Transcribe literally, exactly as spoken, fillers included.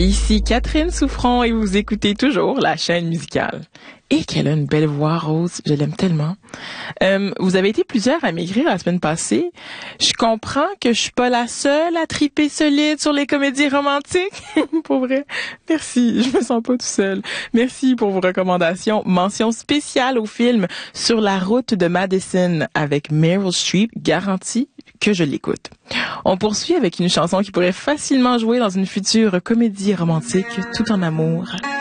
Ici Catherine Souffron et vous écoutez toujours la chaîne musicale. Et qu'elle a une belle voix, Rose, je l'aime tellement. Euh, vous avez été plusieurs à m'écrire la semaine passée. Je comprends que je suis pas la seule à triper solide sur les comédies romantiques. Pour vrai, merci, je me sens pas tout seul. Merci pour vos recommandations. Mention spéciale au film Sur la route de Madison avec Meryl Streep, garantie que je l'écoute. On poursuit avec une chanson qui pourrait facilement jouer dans une future comédie romantique tout en amour.